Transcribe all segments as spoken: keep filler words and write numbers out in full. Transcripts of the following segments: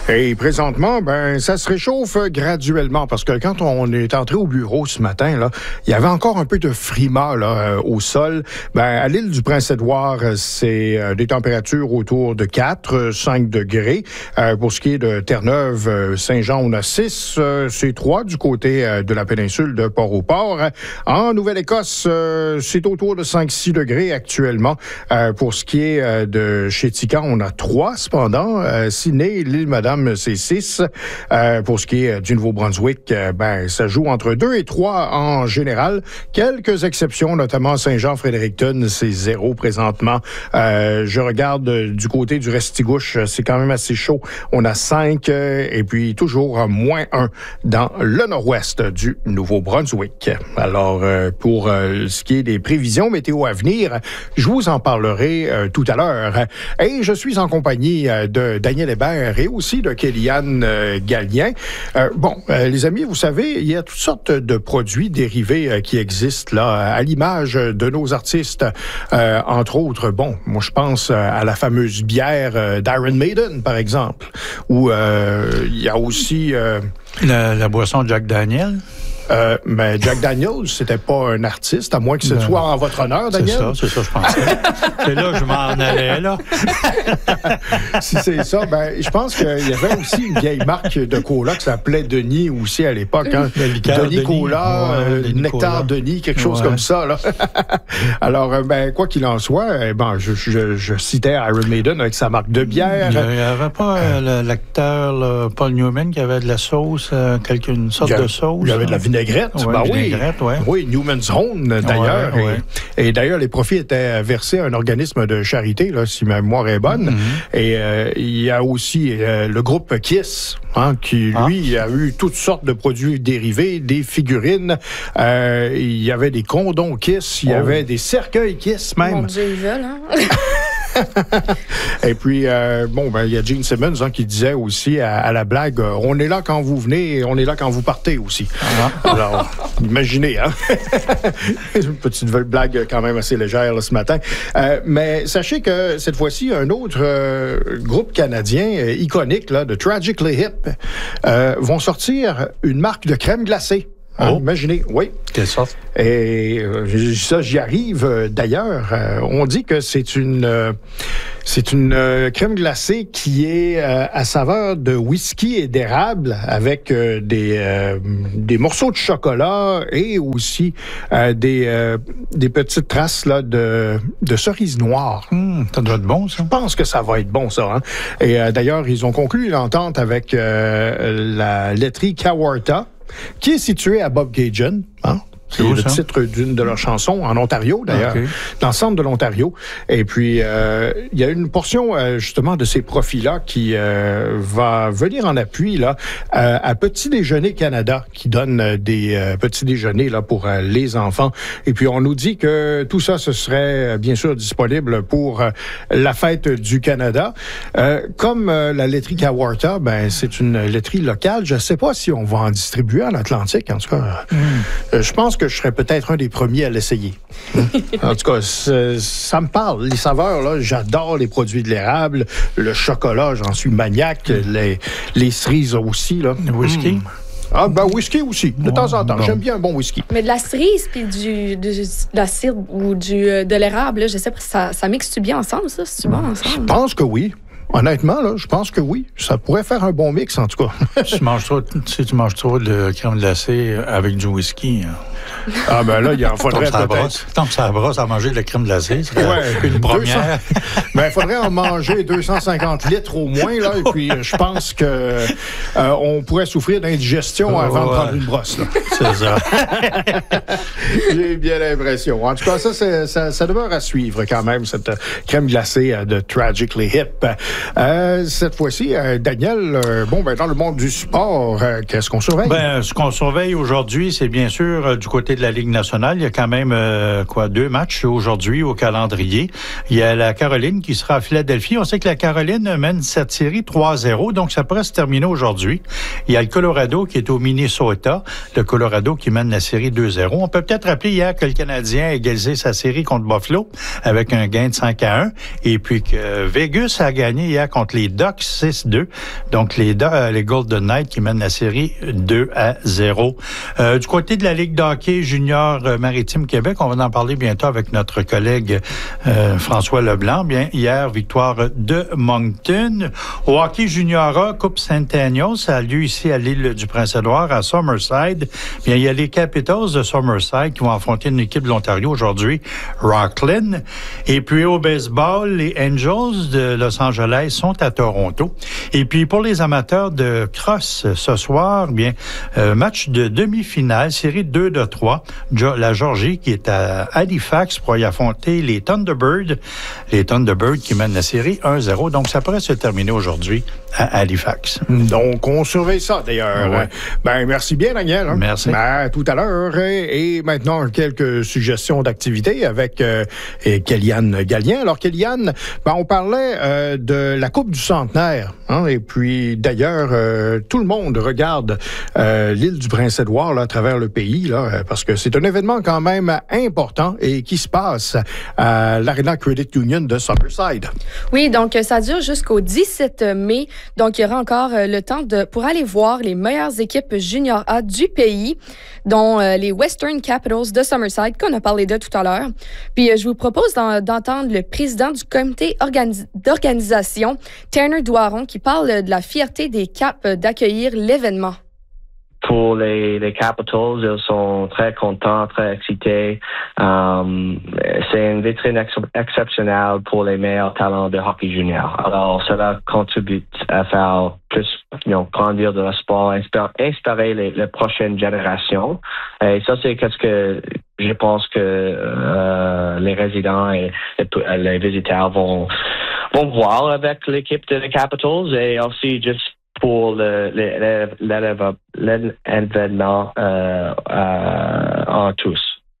Et présentement, ben, ça se réchauffe graduellement parce que quand on est entré au bureau ce matin, là, il y avait encore un peu de frima là, euh, au sol. Ben, à l'île du Prince-Édouard, c'est euh, des températures autour de quatre, cinq degrés. Euh, pour ce qui est de Terre-Neuve, euh, Saint-Jean, on a six, euh, c'est trois du côté euh, de la péninsule de Port-au-Port. En Nouvelle-Écosse, euh, c'est autour de cinq six degrés actuellement. Euh, pour ce qui est euh, de chez Tika, on a trois cependant. Euh, Sydney, l'île Madame, c'est six. Euh, pour ce qui est du Nouveau-Brunswick, euh, ben, ça joue entre deux et trois en général. Quelques exceptions, notamment Saint-Jean-Fredericton, c'est zéro présentement. Euh, je regarde euh, du côté du Restigouche, c'est quand même assez chaud. On a cinq euh, et puis toujours euh, moins un dans le nord-ouest du Nouveau-Brunswick. Alors, euh, pour euh, ce qui est des prévisions météo à venir, je vous en parlerai euh, tout à l'heure. Et je suis en compagnie euh, de Daniel Hébert et aussi de Kéliane euh, Gallien. Euh, bon, euh, les amis, vous savez, il y a toutes sortes de produits dérivés euh, qui existent là, à l'image de nos artistes. Euh, entre autres, bon, moi je pense à la fameuse bière euh, d'Iron Maiden, par exemple, où euh, il y a aussi... Euh, la, la boisson Jack Daniel. Euh, mais Jack Daniels, c'était pas un artiste, à moins que ce soit en votre honneur, Daniel. C'est ça, c'est ça, je pensais. C'est là que je m'en allais, là. Si c'est ça, ben, je pense qu'il y avait aussi une vieille marque de cola qui s'appelait Denis aussi à l'époque. Hein? Denis, Denis Cola, ouais, euh, Denis Nectar Cola. Denis, quelque chose Ouais. comme ça. Là. Alors, ben, quoi qu'il en soit, eh ben, je, je, je citais Iron Maiden avec sa marque de bière. Il n'y avait pas euh, l'acteur là, Paul Newman qui avait de la sauce, euh, quelque, une sorte Il y a, de sauce. Il y avait de la vinaigrette. Ouais, ben vinaigrette, oui. ouais. Oui, Newman's Own, d'ailleurs. Ouais, ouais. Et, et d'ailleurs, les profits étaient versés à un organisme de charité, là, si ma mémoire est bonne. Mm-hmm. Et euh, il y a aussi euh, le groupe Kiss, hein, qui, lui, ah. a eu toutes sortes de produits dérivés, des figurines. Euh, il y avait des condoms Kiss, il y oh. avait des cercueils Kiss, même. Mon Dieu, ils veulent, hein? Et puis, euh, bon, ben, il y a Gene Simmons hein, qui disait aussi à, à la blague, euh, on est là quand vous venez et on est là quand vous partez aussi. Ah. Alors, imaginez, hein? Une petite blague quand même assez légère là, ce matin. Euh, mais sachez que cette fois-ci, un autre euh, groupe canadien euh, iconique, là, de Tragically Hip, euh, vont sortir une marque de crème glacée. Hein, oh. Imaginez, oui. Quelle sorte? Et euh, ça, j'y arrive euh, d'ailleurs. Euh, on dit que c'est une euh, c'est une euh, crème glacée qui est euh, à saveur de whisky et d'érable avec euh, des euh, des morceaux de chocolat et aussi euh, des euh, des petites traces là de de cerises noires. Mmh, ça doit être bon, ça. Je pense que ça va être bon, ça. Hein? Et euh, d'ailleurs, ils ont conclu l'entente avec euh, la laiterie Kawartha, qui est située à Bobcaygeon, hein? C'est le ça? titre d'une de leurs chansons, en Ontario, d'ailleurs, okay. dans le centre de l'Ontario. Et puis, euh, il y a une portion, euh, justement, de ces profits-là qui euh, va venir en appui là, euh, à Petit Déjeuner Canada, qui donne euh, des euh, petits déjeuners là, pour euh, les enfants. Et puis, on nous dit que tout ça, ce serait, euh, bien sûr, disponible pour euh, la fête du Canada. Euh, comme euh, la laiterie Kawartha, ben, c'est une laiterie locale. Je ne sais pas si on va en distribuer en Atlantique, en tout cas. Mm. Euh, je pense que je serais peut-être un des premiers à l'essayer. En tout cas, ça me parle. Les saveurs, là, j'adore les produits de l'érable, le chocolat, j'en suis maniaque, les, les cerises aussi. Là. Le whisky? Mmh. Ah, ben, whisky aussi, de oh, temps en temps. Bon. J'aime bien un bon whisky. Mais de la cerise puis du, du, de la cire ou du, de l'érable, là, je sais pas, ça, ça mixe-tu bien ensemble, ça? C'est-tu bon ensemble? Je pense que oui. Honnêtement, là, je pense que oui. Ça pourrait faire un bon mix, en tout cas. tu manges trop, si tu manges trop de crème glacée avec du whisky. Hein. Ah, ben là, il en faudrait peut-être. Tant que ça brosse à manger de la crème glacée, c'est ouais, une première. Ben, il faudrait en manger deux cent cinquante litres au moins, là. Et puis, je pense que euh, on pourrait souffrir d'indigestion avant ouais. de prendre une brosse, là. C'est ça. J'ai bien l'impression. En tout cas, ça, c'est, ça, ça demeure à suivre quand même, cette crème glacée euh, de Tragically Hip. Euh, cette fois-ci, euh, Daniel, euh, bon, ben, dans le monde du sport, euh, qu'est-ce qu'on surveille? Ben, ce qu'on surveille aujourd'hui, c'est bien sûr euh, du côté de la Ligue nationale. Il y a quand même, euh, quoi, deux matchs aujourd'hui au calendrier. Il y a la Caroline qui sera à Philadelphie. On sait que la Caroline mène cette série trois zéro, donc ça pourrait se terminer aujourd'hui. Il y a le Colorado qui est au Minnesota. Le Colorado qui mène la série deux zéro. On peut peut-être rappeler hier que le Canadien a égalisé sa série contre Buffalo avec un gain de cinq à un. Et puis que Vegas a gagné gagné hier contre les Ducks six deux. Donc, les, euh, les Golden Knights qui mènent la série deux à zéro. Euh, du côté de la Ligue de hockey junior euh, Maritime Québec, on va en parler bientôt avec notre collègue euh, François Leblanc. Bien, hier, victoire de Moncton. Au hockey junior A, Coupe Centennial, ça a lieu ici à l'île du Prince-Édouard, à Summerside. Bien, il y a les Capitals de Summerside qui vont affronter une équipe de l'Ontario aujourd'hui, Rockland. Et puis au baseball, les Angels de Los Angeles sont à Toronto. Et puis pour les amateurs de cross ce soir, bien, euh, match de demi-finale, série deux de trois. La Georgie qui est à Halifax pour y affronter les Thunderbirds. Les Thunderbirds qui mènent la série un zéro. Donc ça pourrait se terminer aujourd'hui à Halifax. Donc on surveille ça d'ailleurs. Ouais. Ben merci bien Daniel. Hein? Merci. Ben, tout à l'heure. Et maintenant quelques suggestions d'activités avec euh, Kéliane Gallien. Alors Kéliane, ben, on parlait euh, de la Coupe du Centenaire. Hein? Et puis d'ailleurs, euh, tout le monde regarde euh, l'île du Prince-Édouard là, à travers le pays, là, parce que c'est un événement quand même important et qui se passe à l'Arena Credit Union de Summerside. Oui, donc ça dure jusqu'au dix-sept mai. Donc, il y aura encore euh, le temps de pour aller voir les meilleures équipes junior A du pays, dont euh, les Western Capitals de Summerside, qu'on a parlé de tout à l'heure. Puis, euh, je vous propose d'en, d'entendre le président du comité organi- d'organisation, Tanner Doiron, qui parle de la fierté des Caps d'accueillir l'événement. Pour les, les Capitals, ils sont très contents, très excités. Um, c'est une vitrine ex- exceptionnelle pour les meilleurs talents de hockey junior. Alors, cela contribue à faire plus, you know, grandir de le sport, inspirer, inspirer les, les prochaines générations. Et ça, c'est qu'est-ce que je pense que euh, les résidents et, et les visiteurs vont, vont voir avec l'équipe de les Capitals et aussi juste pour le, le, le, l'événement euh, euh, en tous.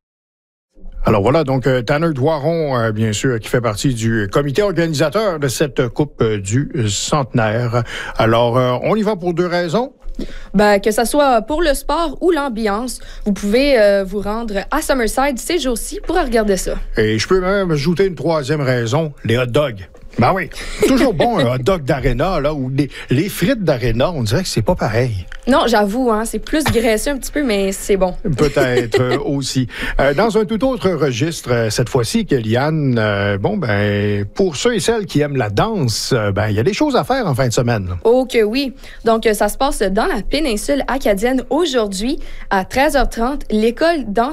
Alors voilà, donc euh, Tanner Doiron, euh, bien sûr, qui fait partie du comité organisateur de cette Coupe euh, du Centenaire. Alors, euh, on y va pour deux raisons. Ben, que ce soit pour le sport ou l'ambiance, vous pouvez euh, vous rendre à Summerside ces jours-ci pour regarder ça. Et je peux même ajouter une troisième raison, les hot dogs. Ben oui, toujours bon un hot dog d'aréna, là, ou les, les frites d'aréna, on dirait que c'est pas pareil. Non, j'avoue, hein, c'est plus graisseux un petit peu, mais c'est bon. Peut-être euh, aussi. Euh, dans un tout autre registre, euh, cette fois-ci, Kéliane, euh, bon, ben, pour ceux et celles qui aiment la danse, euh, ben, il y a des choses à faire en fin de semaine. Oh que oui. Donc, ça se passe dans la péninsule acadienne aujourd'hui à treize heures trente. L'école danse